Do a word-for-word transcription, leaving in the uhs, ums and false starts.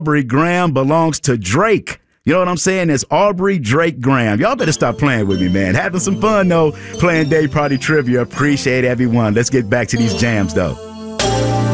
Aubrey Graham belongs to Drake. You know what I'm saying? It's Aubrey Drake Graham. Y'all better stop playing with me, man. Having some fun, though, playing Day Party Trivia. Appreciate everyone. Let's get back to these jams, though.